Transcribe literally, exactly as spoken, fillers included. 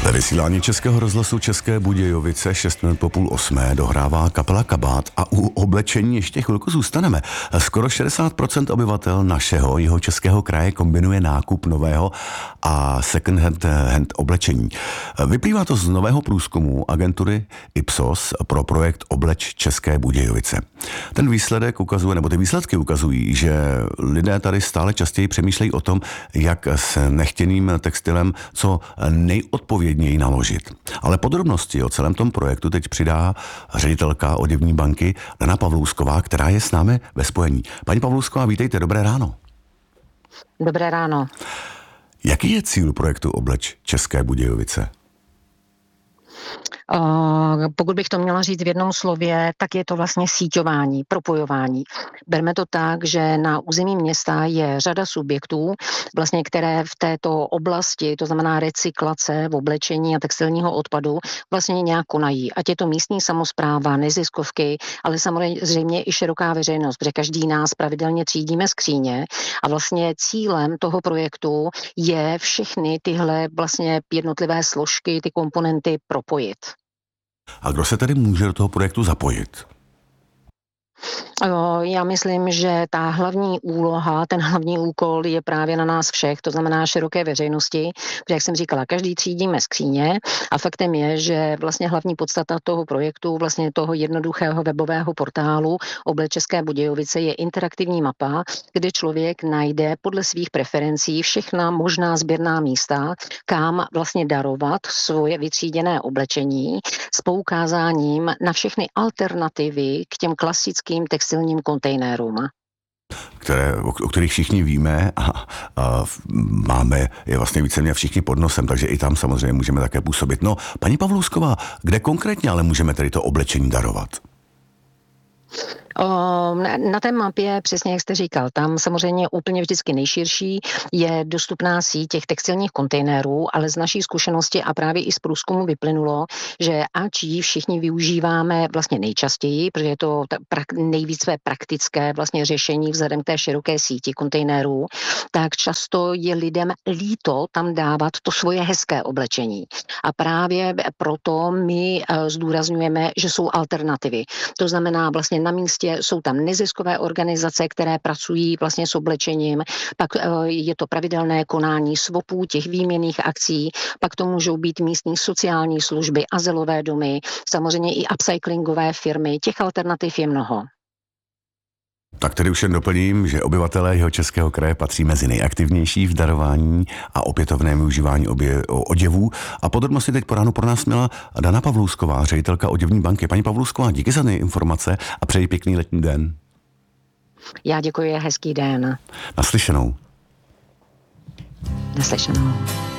Ve vysílání Českého rozhlasu České Budějovice šest minut po půl osmé dohrává kapela Kabát a u oblečení ještě chvilku zůstaneme. Skoro šedesát procent obyvatel našeho jihočeského kraje kombinuje nákup nového a second hand, hand oblečení. Vyplývá to z nového průzkumu agentury Ipsos pro projekt Obleč České Budějovice. Ten výsledek ukazuje, nebo ty výsledky ukazují, že lidé tady stále častěji přemýšlejí o tom, jak s nechtěným textilem co nejodpovědněji naložit. Ale podrobnosti o celém tom projektu teď přidá ředitelka oděvní banky Dana Pavlousková, která je s námi ve spojení. Paní Pavlousková, vítejte, dobré ráno. Dobré ráno. Jaký je cíl projektu Obleč České Budějovice? Uh, pokud bych to měla říct v jednom slově, tak je to vlastně síťování, propojování. Berme to tak, že na území města je řada subjektů, vlastně, které v této oblasti, to znamená recyklace v oblečení a textilního odpadu, vlastně nějak konají. Ať je to místní samospráva, neziskovky, ale samozřejmě i široká veřejnost, protože každý nás pravidelně třídíme skříně a vlastně cílem toho projektu je všechny tyhle vlastně jednotlivé složky, ty komponenty propojit. A kdo se tedy může do toho projektu zapojit? Já myslím, že ta hlavní úloha, ten hlavní úkol je právě na nás všech, to znamená široké veřejnosti, protože jak jsem říkala, každý třídíme skříně a faktem je, že vlastně hlavní podstata toho projektu, vlastně toho jednoduchého webového portálu Obleč České Budějovice je interaktivní mapa, kde člověk najde podle svých preferencí všechna možná sběrná místa, kam vlastně darovat svoje vytříděné oblečení s poukázáním na všechny alternativy k těm klasickým textilním kontejnerům. Které, o, o kterých všichni víme a, a máme je vlastně víceméně všichni pod nosem, takže i tam samozřejmě můžeme také působit. No, paní Pavlousková, kde konkrétně ale můžeme tedy to oblečení darovat? Na té mapě, přesně jak jste říkal, tam samozřejmě úplně vždycky nejširší je dostupná síť těch textilních kontejnerů, ale z naší zkušenosti a právě i z průzkumu vyplynulo, že ač ji všichni využíváme vlastně nejčastěji, protože je to nejvíce praktické vlastně řešení vzhledem k té široké síti kontejnerů, tak často je lidem líto tam dávat to svoje hezké oblečení. A právě proto my zdůrazňujeme, že jsou alternativy. To znamená vlastně na místě jsou tam neziskové organizace, které pracují vlastně s oblečením, pak je to pravidelné konání swapů, těch výměnných akcí, pak to můžou být místní sociální služby, azylové domy, samozřejmě i upcyclingové firmy, těch alternativ je mnoho. Tak tedy už jen doplním, že obyvatelé Jihočeského kraje patří mezi nejaktivnější v darování a opětovném využívání obě, oděvů. A podrobnosti teď po ránu pro nás měla Dana Pavlousková, ředitelka oděvní banky. Paní Pavlousková, díky za informace a přeji pěkný letní den. Já děkuji, hezký den. Naslyšenou. Naslyšenou.